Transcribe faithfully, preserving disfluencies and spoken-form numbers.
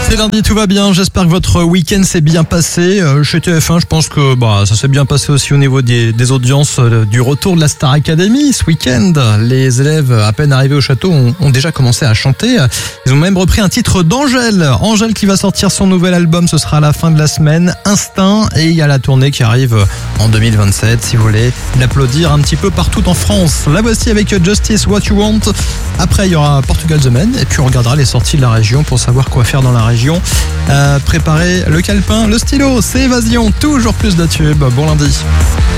C'est lundi, tout va bien. J'espère que votre week-end s'est bien passé. Euh, chez T F un, je pense que bah, ça s'est bien passé aussi au niveau des, des audiences euh, du retour de la Star Academy ce week-end. Les élèves, à peine arrivés au château, ont, ont déjà commencé à chanter. Ils ont même repris un titre d'Angèle. Angèle qui va sortir son nouvel album, ce sera à la fin de la semaine. Instinct, et il y a la tournée qui arrive en deux mille vingt-sept, si vous voulez l'applaudir un petit peu partout en France. La voici avec Justice What You Want. Après, il y aura Portugal The Man, et puis on regardera les sorties de la région pour savoir quoi faire dans la région. Euh, préparez le calepin, le stylo, c'est Évasion, toujours plus de tubes. Bon lundi.